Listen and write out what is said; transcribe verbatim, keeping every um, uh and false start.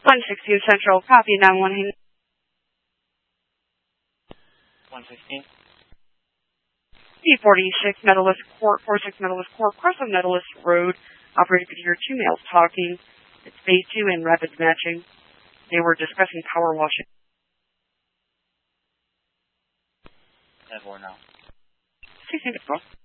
one sixteen Central, copy nine one one. one sixteen. P forty-six Medalist Court, forty-six Medalist Court, cross of Medalist Road. Operator could hear two males talking. It's phase two and rapid matching. They were discussing power washing. ten four now. sixteen,